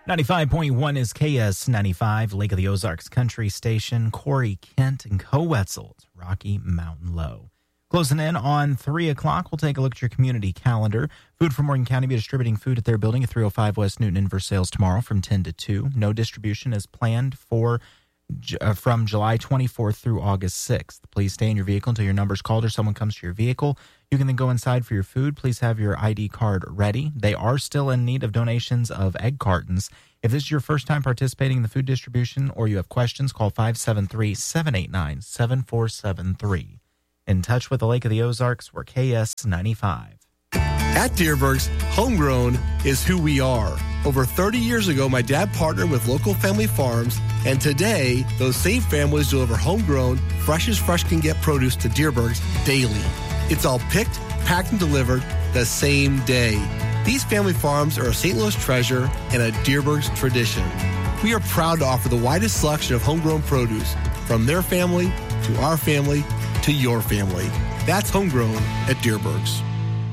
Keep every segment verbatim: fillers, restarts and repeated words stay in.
ninety-five point one is K S ninety-five, Lake of the Ozarks Country Station. Corey Kent and Co. Wetzel. It's Rocky Mountain Low. Closing in on three o'clock, we'll take a look at your community calendar. Food for Morgan County will be distributing food at their building at three oh five West Newton Inverse Sales tomorrow from ten to two. No distribution is planned for uh, from July twenty-fourth through August sixth. Please stay in your vehicle until your number is called or someone comes to your vehicle. You can then go inside for your food. Please have your I D card ready. They are still in need of donations of egg cartons. If this is your first time participating in the food distribution or you have questions, call five seven three, seven eight nine, seven four seven three. In touch with the Lake of the Ozarks, we're K S ninety-five. At Dierberg's, homegrown is who we are. Over thirty years ago, my dad partnered with local family farms, and today, those same families deliver homegrown, fresh as fresh can get produce to Dierberg's daily. It's all picked, packed, and delivered the same day. These family farms are a Saint Louis treasure and a Dierberg's tradition. We are proud to offer the widest selection of homegrown produce, from their family to our family to your family. That's homegrown at Dierberg's.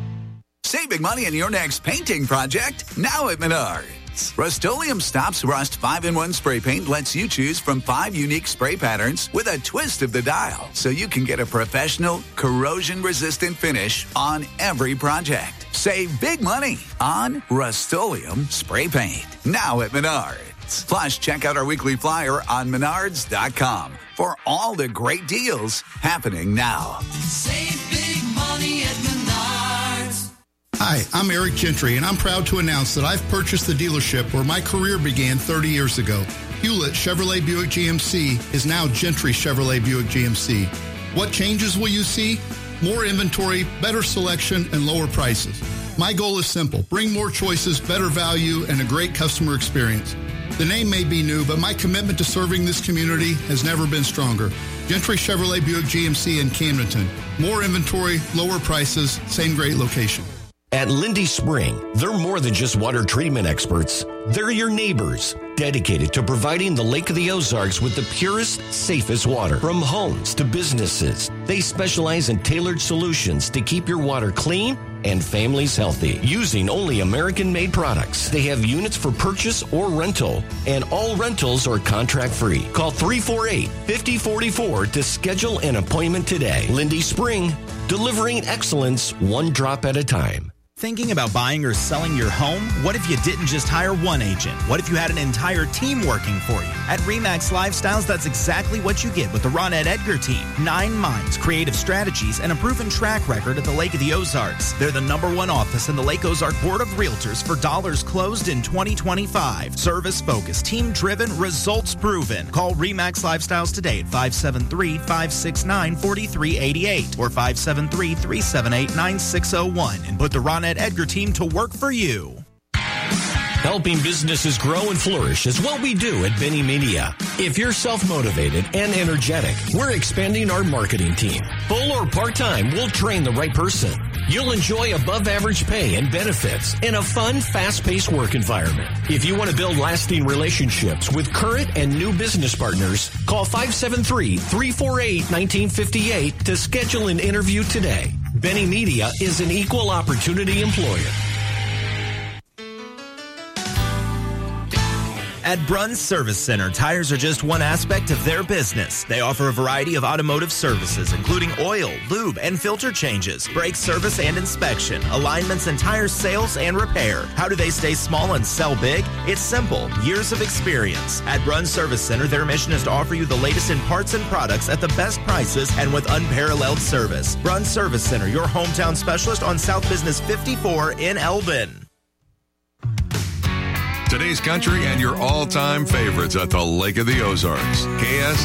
Save big money on your next painting project now at Menards. Rust-Oleum Stops Rust five in one spray paint lets you choose from five unique spray patterns with a twist of the dial, so you can get a professional, corrosion-resistant finish on every project. Save big money on Rust-Oleum spray paint now at Menards. Plus, check out our weekly flyer on menards dot com for all the great deals happening now. Save big money at Menards. Hi, I'm Eric Gentry, and I'm proud to announce that I've purchased the dealership where my career began thirty years ago. Hewlett Chevrolet Buick G M C is now Gentry Chevrolet Buick G M C. What changes will you see? More inventory, better selection, and lower prices. My goal is simple. Bring more choices, better value, and a great customer experience. The name may be new, but my commitment to serving this community has never been stronger. Gentry Chevrolet Buick G M C in Camdenton. More inventory, lower prices, same great location. At Lindy Spring, they're more than just water treatment experts. They're your neighbors, dedicated to providing the Lake of the Ozarks with the purest, safest water. From homes to businesses, they specialize in tailored solutions to keep your water clean and families healthy, using only American-made products. They have units for purchase or rental, and all rentals are contract-free. Call three four eight, five oh four four to schedule an appointment today. Lindy Spring, delivering excellence one drop at a time. Thinking about buying or selling your home? What if you didn't just hire one agent? What if you had an entire team working for you? At RE/MAX Lifestyles, that's exactly what you get with the Ronette Edgar team. Nine minds, creative strategies, and a proven track record at the Lake of the Ozarks. They're the number one office in the Lake Ozark Board of Realtors for dollars closed in twenty twenty-five. Service-focused, team-driven, results-proven. Call RE/MAX Lifestyles today at five seven three, five six nine, four three eight eight or five seven three, three seven eight, nine six zero one and put the Ronette Edgar team to work for you. Helping businesses grow and flourish is what we do at Benny Media. If you're self-motivated and energetic, we're expanding our marketing team. Full or part-time, we'll train the right person. You'll enjoy above-average pay and benefits in a fun, fast-paced work environment. If you want to build lasting relationships with current and new business partners, call five seven three, three four eight, one nine five eight to schedule an interview today. Benny Media is an equal opportunity employer. At Bruns Service Center, tires are just one aspect of their business. They offer a variety of automotive services, including oil, lube, and filter changes, brake service and inspection, alignments and tire sales and repair. How do they stay small and sell big? It's simple. Years of experience. At Bruns Service Center, their mission is to offer you the latest in parts and products at the best prices and with unparalleled service. Bruns Service Center, your hometown specialist on South Business fifty-four in Elbin. Today's country and your all-time favorites at the Lake of the Ozarks. K S